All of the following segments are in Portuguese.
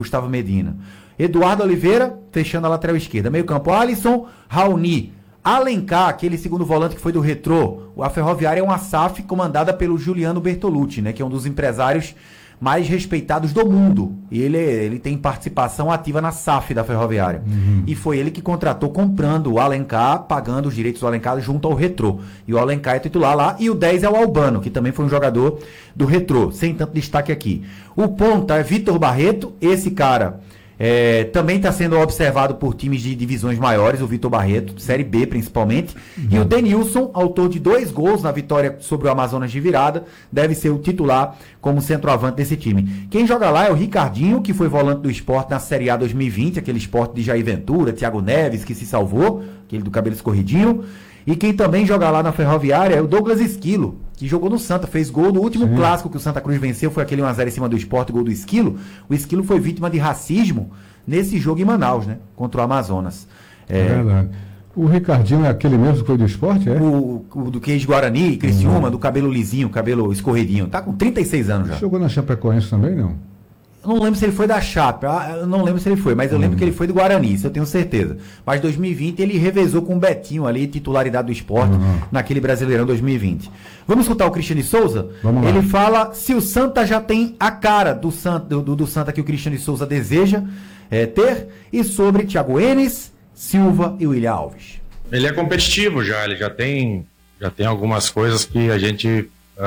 Gustavo Medina. Eduardo Oliveira, fechando a lateral esquerda. Meio campo, Alisson, Raoni. Alencar, aquele segundo volante que foi do Retrô. A Ferroviária é uma SAF comandada pelo Juliano Bertolucci, né, que é um dos empresários mais respeitados do mundo. E ele tem participação ativa na SAF da Ferroviária. E foi ele que contratou comprando o Alencar, pagando os direitos do Alencar junto ao Retrô. E o Alencar é titular lá. E o 10 é o Albano, que também foi um jogador do Retrô, sem tanto destaque aqui. O ponta é Vitor Barreto. Esse cara também está sendo observado por times de divisões maiores, o Vitor Barreto, Série B principalmente. E o Denilson, autor de 2 gols na vitória sobre o Amazonas de virada, deve ser o titular como centroavante desse time. Quem joga lá é o Ricardinho, que foi volante do Sport na Série A 2020, aquele Sport de Jair Ventura, Thiago Neves, que se salvou, aquele do cabelo escorridinho. E quem também joga lá na Ferroviária é o Douglas Esquilo, que jogou no Santa, fez gol no último clássico que o Santa Cruz venceu, foi aquele 1-0 em cima do Sport, gol do Esquilo. O Esquilo foi vítima de racismo nesse jogo em Manaus, né, contra o Amazonas. É verdade. O Ricardinho é aquele mesmo que foi do Sport, é? O do Queijo Guarani, Criciúma, do cabelo lisinho, cabelo escorridinho. Tá com 36 anos já. Jogou na Chapecoense também, não? Eu não lembro se ele foi da Chape, eu não lembro se ele foi, mas eu lembro que ele foi do Guarani, isso eu tenho certeza. Mas 2020 ele revezou com o Betinho ali, titularidade do Sport, naquele Brasileirão 2020. Vamos escutar o Cristiano Souza? Vamos lá. Ele fala se o Santa já tem a cara do Santa que o Cristiano Souza deseja ter, e sobre Thiago Enes, Silva e William Alves. Ele é competitivo já, ele já tem algumas coisas que a gente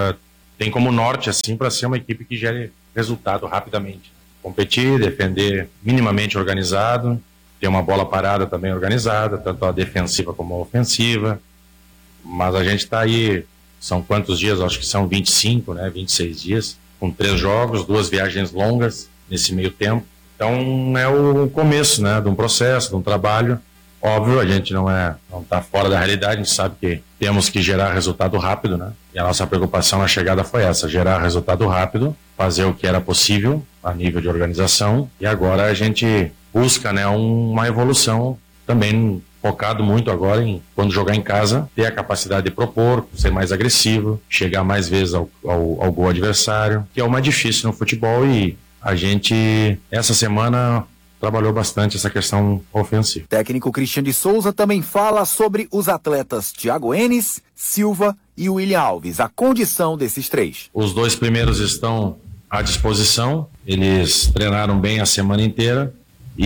tem como norte assim para ser uma equipe que gere resultado rapidamente. Competir, defender minimamente organizado, ter uma bola parada também organizada, tanto a defensiva como a ofensiva. Mas a gente está aí, são quantos dias? Acho que são 25, né? 26 dias, com 3 jogos, 2 viagens longas nesse meio tempo. Então é o começo, né, de um processo, de um trabalho. Óbvio, a gente não está fora da realidade, a gente sabe que temos que gerar resultado rápido, né? E a nossa preocupação na chegada foi essa, gerar resultado rápido, fazer o que era possível a nível de organização, e agora a gente busca, né, uma evolução também focado muito agora em, quando jogar em casa, ter a capacidade de propor, ser mais agressivo, chegar mais vezes ao gol adversário, que é o mais difícil no futebol, e a gente, essa semana, trabalhou bastante essa questão ofensiva. O técnico Cristiano Souza também fala sobre os atletas Thiago Enes, Silva e William Alves, a condição desses 3. Os 2 primeiros estão à disposição, eles treinaram bem a semana inteira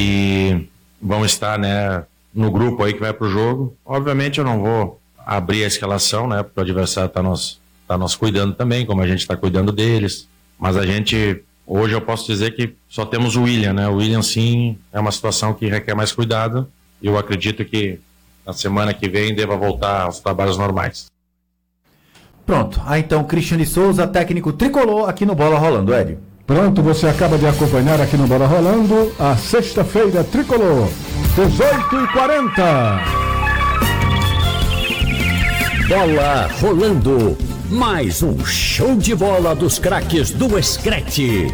e vão estar, né, no grupo aí que vai pro jogo. Obviamente eu não vou abrir a escalação, né, porque o adversário tá nos cuidando também, como a gente está cuidando deles, mas a gente... Hoje eu posso dizer que só temos o William, né? O William, sim, é uma situação que requer mais cuidado. E eu acredito que na semana que vem deva voltar aos trabalhos normais. Pronto. Então, Cristiano Souza, técnico tricolor, aqui no Bola Rolando, Hélio. Pronto, você acaba de acompanhar aqui no Bola Rolando a sexta-feira tricolor, 18h40. Bola Rolando. Mais um show de bola dos craques do Screte.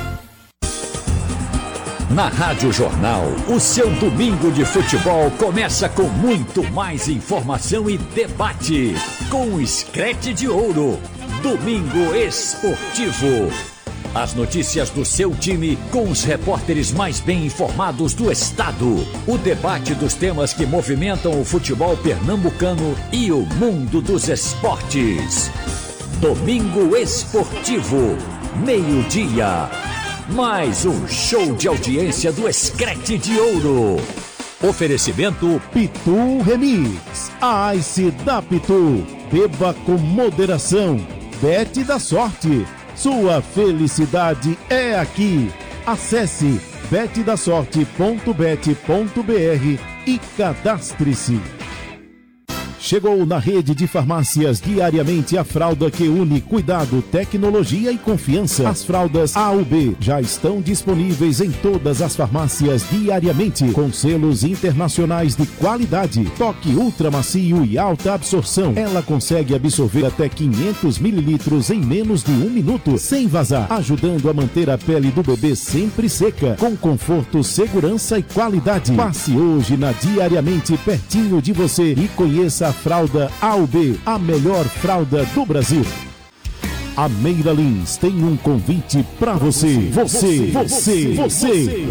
Na Rádio Jornal, o seu domingo de futebol começa com muito mais informação e debate. Com o Screte de Ouro, Domingo Esportivo. As notícias do seu time com os repórteres mais bem informados do estado. O debate dos temas que movimentam o futebol pernambucano e o mundo dos esportes. Domingo Esportivo, meio-dia. Mais um show de audiência do Screte de Ouro. Oferecimento Pitu Remix. A Ice da Pitu. Beba com moderação. Bet da sorte. Sua felicidade é aqui. Acesse betdasorte.bet.br e cadastre-se. Chegou na rede de farmácias diariamente a fralda que une cuidado, tecnologia e confiança. As fraldas A ou B já estão disponíveis em todas as farmácias diariamente, com selos internacionais de qualidade, toque ultra macio e alta absorção. Ela consegue absorver até 500 mililitros em menos de 1 minuto, sem vazar, ajudando a manter a pele do bebê sempre seca, com conforto, segurança e qualidade. Passe hoje na Diariamente pertinho de você e conheça a fralda A ou B, a melhor fralda do Brasil. A Meira Lins tem um convite para você. Você.